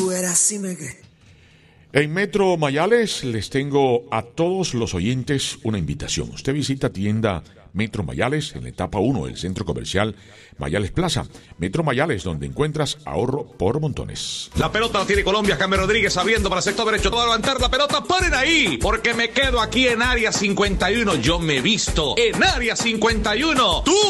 tú eras así, que... En Metro Mayales les tengo a todos los oyentes una invitación. Usted visita tienda Metro Mayales en la etapa 1 del centro comercial Mayales Plaza. Metro Mayales, donde encuentras ahorro por montones. La pelota la tiene Colombia, James Rodríguez abriendo para el sector derecho. Todo a levantar la pelota, paren ahí, porque me quedo aquí en área 51. Yo me visto en área 51. ¡Tú!